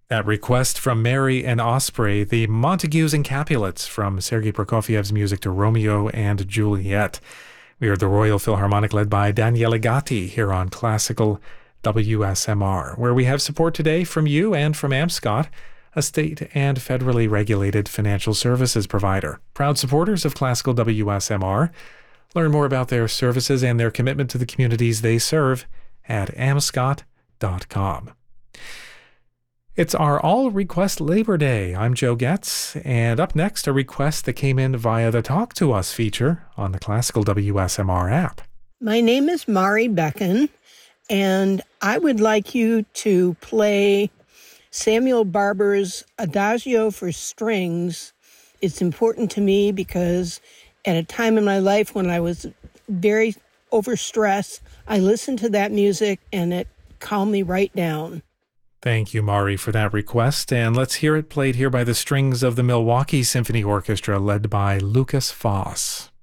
That request from Mary and Osprey, the Montagues and Capulets from Sergei Prokofiev's music to Romeo and Juliet. We are the Royal Philharmonic led by Daniele Gatti here on Classical WSMR, where we have support today from you and from AmScot, a state and federally regulated financial services provider. Proud supporters of Classical WSMR. Learn more about their services and their commitment to the communities they serve at amscot.com. It's our All Request Labor Day. I'm Joe Getz, and up next, a request that came in via the Talk to Us feature on the Classical WSMR app. My name is Mari Becken, and I would like you to play Samuel Barber's Adagio for Strings. It's important to me because at a time in my life when I was very overstressed, I listened to that music and it calmed me right down. Thank you, Mari, for that request, and let's hear it played here by the strings of the Milwaukee Symphony Orchestra led by Lucas Foss.